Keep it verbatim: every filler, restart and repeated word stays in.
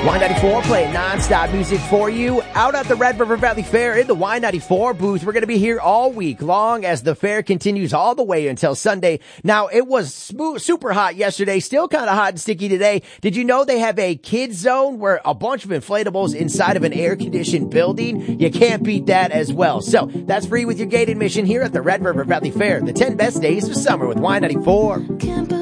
Y ninety-four playing non-stop music for you out at the Red River Valley Fair in the Y ninety-four booth. We're going to be here all week long as the fair continues all the way until Sunday. Now, it was smooth, super hot yesterday, still kind of hot and sticky today. Did you know they have a kids zone where a bunch of inflatables inside of an air-conditioned building? You can't beat that as well. So that's free with your gate admission here at the Red River Valley Fair. The ten best days of summer with Y ninety-four.